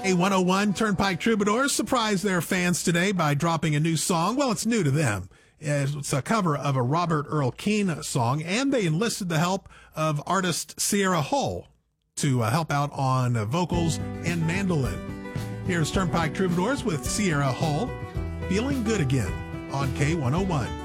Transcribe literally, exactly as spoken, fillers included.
A one oh one Turnpike Troubadours surprised their fans today by dropping a new song. Well, it's new to them. It's a cover of a Robert Earl Keen song, and they enlisted the help of artist Sierra Hull to uh, help out on uh, vocals and mandolin. Here's Turnpike Troubadours with Sierra Hull, Feeling Good Again on K one oh one.